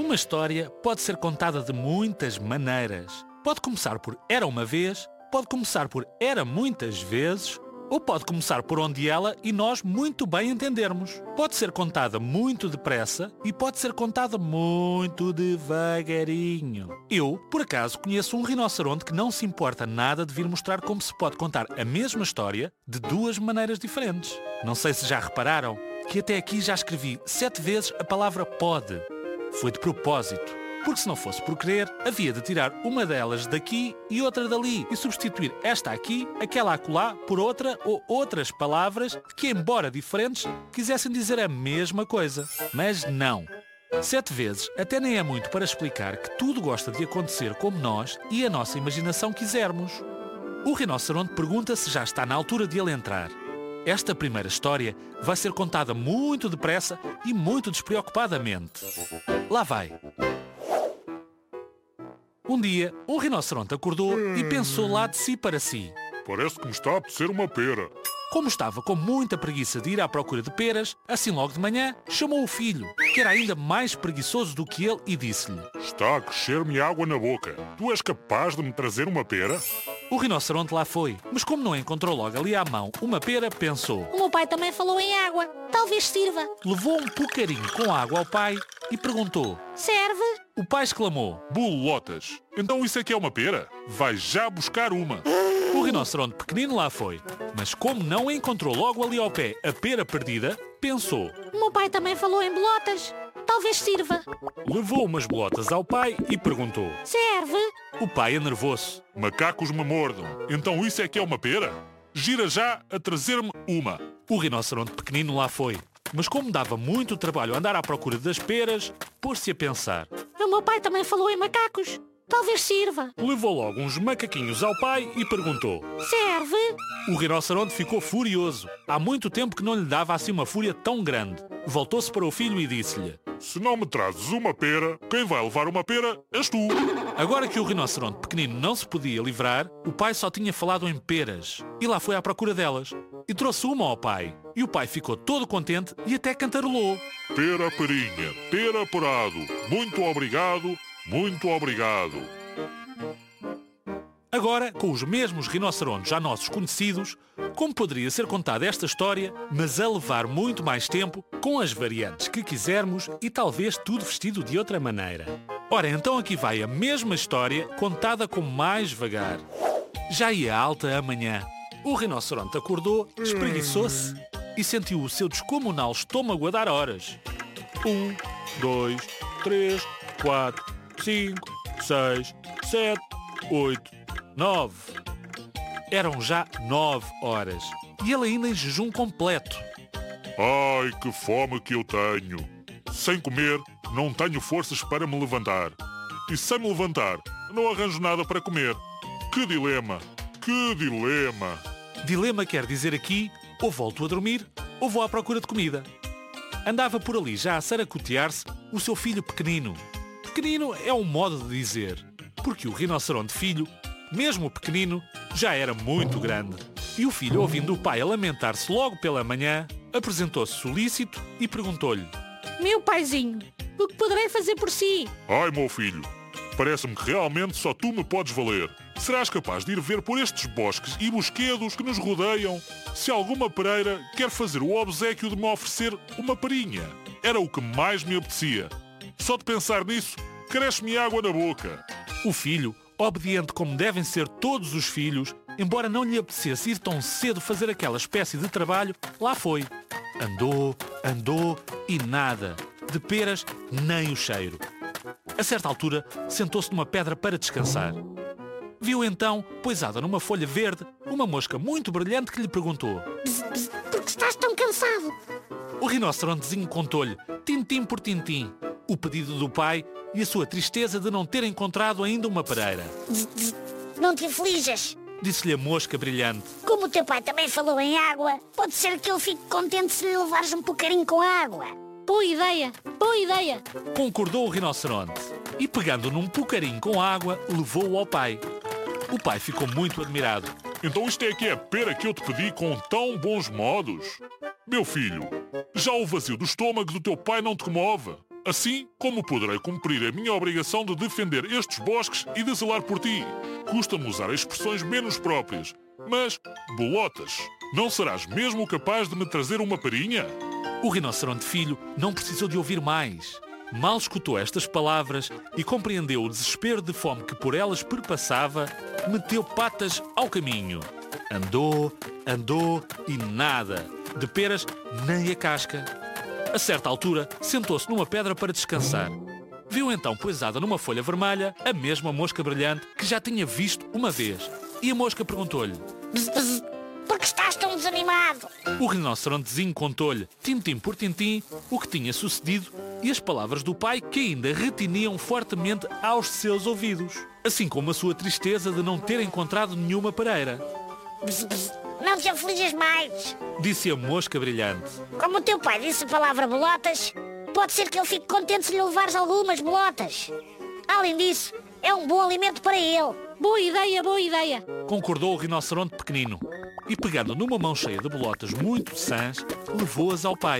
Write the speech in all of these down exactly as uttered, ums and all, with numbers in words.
Uma história pode ser contada de muitas maneiras. Pode começar por era uma vez, pode começar por era muitas vezes, ou pode começar por onde ela e nós muito bem entendermos. Pode ser contada muito depressa e pode ser contada muito devagarinho. Eu, por acaso, conheço um rinoceronte que não se importa nada de vir mostrar como se pode contar a mesma história de duas maneiras diferentes. Não sei se já repararam que até aqui já escrevi sete vezes a palavra pode. Foi de propósito, porque se não fosse por querer, havia de tirar uma delas daqui e outra dali e substituir esta aqui, aquela acolá, por outra ou outras palavras que, embora diferentes, quisessem dizer a mesma coisa. Mas não. Sete vezes até nem é muito para explicar que tudo gosta de acontecer como nós e a nossa imaginação quisermos. O rinoceronte pergunta se já está na altura de ele entrar. Esta primeira história vai ser contada muito depressa e muito despreocupadamente. Lá vai. Um dia, um rinoceronte acordou e pensou lá de si para si. Parece que me está a apetecer uma pera. Como estava com muita preguiça de ir à procura de peras, assim logo de manhã, chamou o filho, que era ainda mais preguiçoso do que ele, e disse-lhe: Está a crescer-me água na boca. Tu és capaz de me trazer uma pera? O rinoceronte lá foi, mas como não encontrou logo ali à mão uma pera, pensou: O meu pai também falou em água. Talvez sirva. Levou um pucarinho com água ao pai e perguntou: Serve? O pai exclamou: Bolotas! Então isso é que é uma pera? Vai já buscar uma. O rinoceronte pequenino lá foi, mas como não encontrou logo ali ao pé a pera perdida, pensou: O meu pai também falou em bolotas. Talvez sirva. Levou umas bolotas ao pai e perguntou: Serve? O pai enervou-se: Macacos me mordam. Então isso é que é uma pera? Gira já a trazer-me uma. O rinoceronte pequenino lá foi, mas como dava muito trabalho andar à procura das peras, pôs-se a pensar. O meu pai também falou em macacos. Talvez sirva. Levou logo uns macaquinhos ao pai e perguntou: Serve? O rinoceronte ficou furioso. Há muito tempo que não lhe dava assim uma fúria tão grande. Voltou-se para o filho e disse-lhe: Se não me trazes uma pera, quem vai levar uma pera és tu. Agora que o rinoceronte pequenino não se podia livrar, o pai só tinha falado em peras. E lá foi à procura delas. E trouxe uma ao pai. E o pai ficou todo contente e até cantarolou: Pera perinha, pera porado. Muito obrigado, muito obrigado. Agora, com os mesmos rinocerontes já nossos conhecidos, como poderia ser contada esta história, mas a levar muito mais tempo, com as variantes que quisermos e talvez tudo vestido de outra maneira. Ora, então aqui vai a mesma história, contada com mais vagar. Já ia alta a manhã. O rinoceronte acordou, espreguiçou-se e sentiu o seu descomunal estômago a dar horas. Um, dois, três, quatro, cinco, seis, sete, oito, nove. Eram já nove horas. E ele ainda em jejum completo. Ai, que fome que eu tenho. Sem comer, não tenho forças para me levantar. E sem me levantar, não arranjo nada para comer. Que dilema! Que dilema! Dilema quer dizer aqui, ou volto a dormir, ou vou à procura de comida. Andava por ali já a saracotear-se o seu filho pequenino. Pequenino é um modo de dizer, porque o rinoceronte filho, mesmo pequenino, já era muito grande. E o filho, ouvindo o pai a lamentar-se logo pela manhã, apresentou-se solícito e perguntou-lhe: Meu paizinho, o que poderei fazer por si? Ai, meu filho, parece-me que realmente só tu me podes valer. Serás capaz de ir ver por estes bosques e bosquedos que nos rodeiam se alguma pereira quer fazer o obséquio de me oferecer uma perinha? Era o que mais me apetecia. Só de pensar nisso, cresce-me água na boca. O filho, obediente como devem ser todos os filhos, embora não lhe apetecesse ir tão cedo fazer aquela espécie de trabalho, lá foi. Andou, andou e nada. De peras, nem o cheiro. A certa altura, sentou-se numa pedra para descansar. Viu então, poisada numa folha verde, uma mosca muito brilhante que lhe perguntou: Bzz, bzz, por que estás tão cansado? O rinocerontezinho contou-lhe, tintim por tintim, o pedido do pai e a sua tristeza de não ter encontrado ainda uma pereira. Bzz, bzz, não te aflijas. Disse-lhe a mosca brilhante: Como o teu pai também falou em água, pode ser que ele fique contente se lhe levares um bocadinho com água. Boa ideia, boa ideia. Concordou o rinoceronte e, pegando num pucarinho com água, levou-o ao pai. O pai ficou muito admirado. Então isto é que é a pera que eu te pedi com tão bons modos? Meu filho, já o vazio do estômago do teu pai não te comove? Assim como poderei cumprir a minha obrigação de defender estes bosques e de zelar por ti. Custa-me usar expressões menos próprias, mas, bolotas, não serás mesmo capaz de me trazer uma parinha? O rinoceronte filho não precisou de ouvir mais. Mal escutou estas palavras e compreendeu o desespero de fome que por elas perpassava, meteu patas ao caminho. Andou, andou e nada. De peras, nem a casca. A certa altura, sentou-se numa pedra para descansar. Viu então poisada numa folha vermelha a mesma mosca brilhante que já tinha visto uma vez. E a mosca perguntou-lhe: Bzz, bzz, por que estás tão desanimado? O rinocerontezinho contou-lhe, tintim por tintim, o que tinha sucedido e as palavras do pai que ainda retiniam fortemente aos seus ouvidos. Assim como a sua tristeza de não ter encontrado nenhuma pareira. Bzz, bzz, não te aflijas mais. Disse a mosca brilhante. Como o teu pai disse a palavra bolotas, pode ser que ele fique contente se lhe levares algumas bolotas. Além disso, é um bom alimento para ele. Boa ideia, boa ideia. Concordou o rinoceronte pequenino. E pegando numa mão cheia de bolotas muito sãs, levou-as ao pai.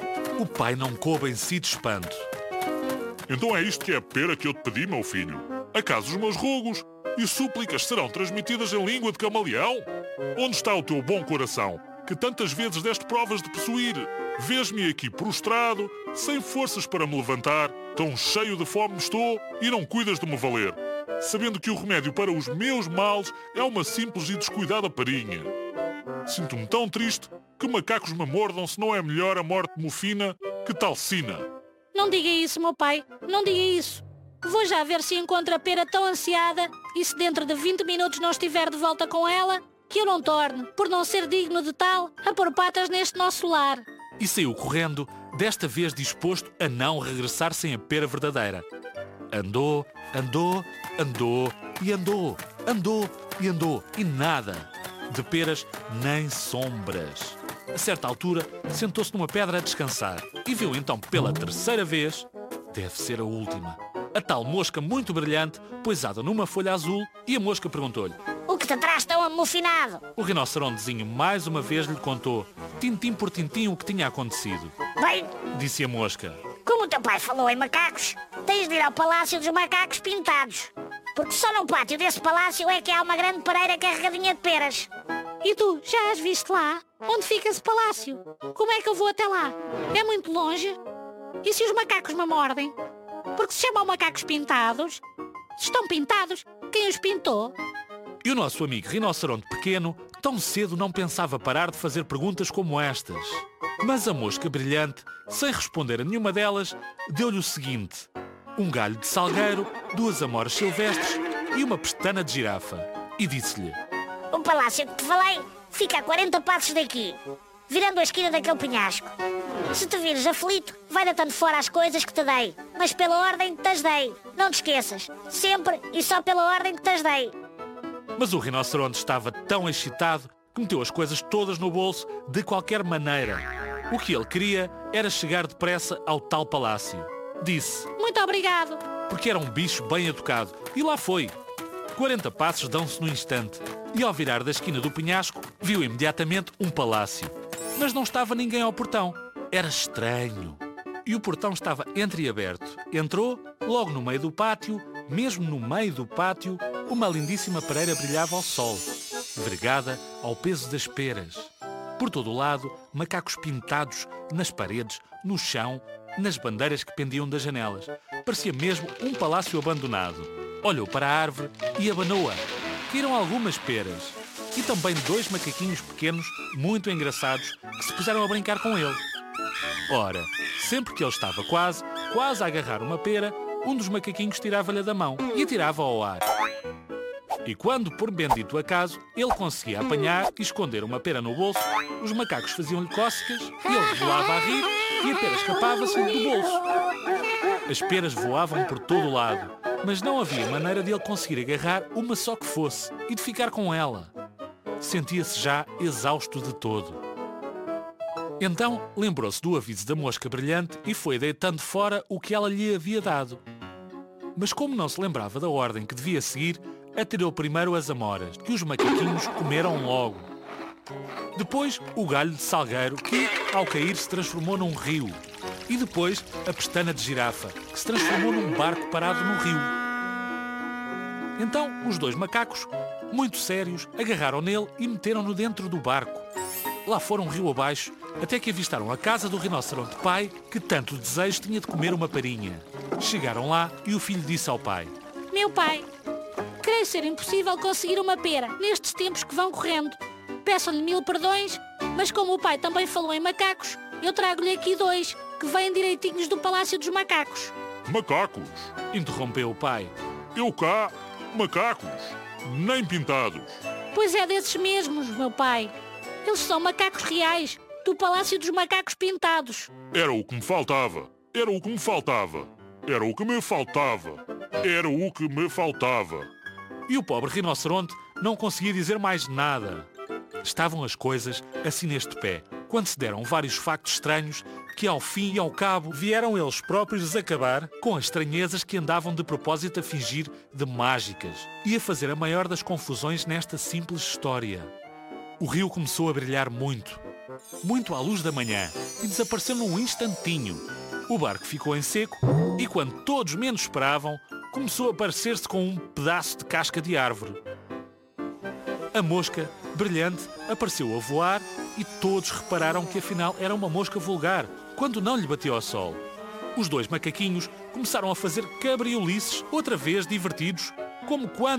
O pai não coube em si de espanto. Então é isto que é a pera que eu te pedi, meu filho? Acaso os meus rogos e súplicas serão transmitidas em língua de camaleão? Onde está o teu bom coração, que tantas vezes deste provas de possuir? Vês-me aqui prostrado, sem forças para me levantar, tão cheio de fome estou e não cuidas de me valer, sabendo que o remédio para os meus males é uma simples e descuidada parinha. Sinto-me tão triste que macacos me mordam se não é melhor a morte mofina que tal sina. Não diga isso, meu pai, não diga isso. Vou já ver se encontro a pera tão ansiada e se dentro de vinte minutos não estiver de volta com ela, que eu não torne, por não ser digno de tal, a pôr patas neste nosso lar. E saiu correndo, desta vez disposto a não regressar sem a pera verdadeira. Andou, andou, andou e andou, andou e andou e nada. De peras nem sombras. A certa altura, sentou-se numa pedra a descansar e viu então pela terceira vez, deve ser a última, a tal mosca muito brilhante, poisada numa folha azul, e a mosca perguntou-lhe: O que te traz tão amofinado? O rinocerontezinho mais uma vez lhe contou, tintim por tintim, o que tinha acontecido. Bem, Disse a mosca: como o teu pai falou em macacos, tens de ir ao Palácio dos Macacos Pintados. Porque só no pátio desse palácio é que há uma grande pareira carregadinha de peras. E tu, já as viste lá? Onde fica esse palácio? Como é que eu vou até lá? É muito longe? E se os macacos me mordem? Porque se chamam macacos pintados? Se estão pintados, quem os pintou? E o nosso amigo rinoceronte pequeno tão cedo não pensava parar de fazer perguntas como estas. Mas a mosca brilhante, sem responder a nenhuma delas, deu-lhe o seguinte: um galho de salgueiro, duas amoras silvestres e uma pestana de girafa. E disse-lhe: O palácio que te falei fica a quarenta passos daqui, virando a esquina daquele penhasco. Se te vires aflito, vai deitando fora as coisas que te dei, mas pela ordem que te as dei. Não te esqueças, sempre e só pela ordem que te as dei. Mas o rinoceronte estava tão excitado que meteu as coisas todas no bolso de qualquer maneira. O que ele queria era chegar depressa ao tal palácio. Disse: Muito obrigado. Porque era um bicho bem educado. E lá foi. quarenta passos dão-se no instante. E ao virar da esquina do penhasco, viu imediatamente um palácio. Mas não estava ninguém ao portão. Era estranho. E o portão estava entreaberto. Entrou, logo no meio do pátio, mesmo no meio do pátio, uma lindíssima pareira brilhava ao sol, vergada ao peso das peras. Por todo o lado, macacos pintados nas paredes, no chão, nas bandeiras que pendiam das janelas. Parecia mesmo um palácio abandonado. Olhou para a árvore e abanou-a. Caíram algumas peras. E também dois macaquinhos pequenos, muito engraçados, que se puseram a brincar com ele. Ora, sempre que ele estava quase, quase a agarrar uma pera, um dos macaquinhos tirava-lhe da mão e atirava ao ar. E quando, por bendito acaso, ele conseguia apanhar e esconder uma pera no bolso, os macacos faziam-lhe cócegas e ele voava a rir e a pera escapava-se do bolso. As peras voavam por todo o lado, mas não havia maneira de ele conseguir agarrar uma só que fosse e de ficar com ela. Sentia-se já exausto de todo. Então lembrou-se do aviso da mosca brilhante e foi deitando fora o que ela lhe havia dado. Mas como não se lembrava da ordem que devia seguir, atirou primeiro as amoras, que os macaquinhos comeram logo. Depois o galho de salgueiro, que, ao cair, se transformou num rio. E depois a pestana de girafa, que se transformou num barco parado no rio. Então os dois macacos, muito sérios, agarraram nele e meteram-no dentro do barco. Lá foram rio abaixo, até que avistaram a casa do rinoceronte pai, que tanto desejo tinha de comer uma parinha. Chegaram lá e o filho disse ao pai: Meu pai, creio ser impossível conseguir uma pera nestes tempos que vão correndo. Peço-lhe mil perdões, mas como o pai também falou em macacos, eu trago-lhe aqui dois, que vêm direitinhos do Palácio dos Macacos. Macacos? Interrompeu o pai. Eu cá, macacos, nem pintados. Pois é desses mesmos, meu pai. Eles são macacos reais, do Palácio dos Macacos Pintados. Era o que me faltava. Era o que me faltava. Era o que me faltava. Era o que me faltava. E o pobre rinoceronte não conseguia dizer mais nada. Estavam as coisas assim neste pé, quando se deram vários factos estranhos que, ao fim e ao cabo, vieram eles próprios acabar com as estranhezas que andavam de propósito a fingir de mágicas e a fazer a maior das confusões nesta simples história. O rio começou a brilhar muito, muito à luz da manhã, e desapareceu num instantinho. O barco ficou em seco e, quando todos menos esperavam, começou a parecer-se com um pedaço de casca de árvore. A mosca, brilhante, apareceu a voar e todos repararam que afinal era uma mosca vulgar, quando não lhe bateu ao sol. Os dois macaquinhos começaram a fazer cabriolices, outra vez divertidos, como quando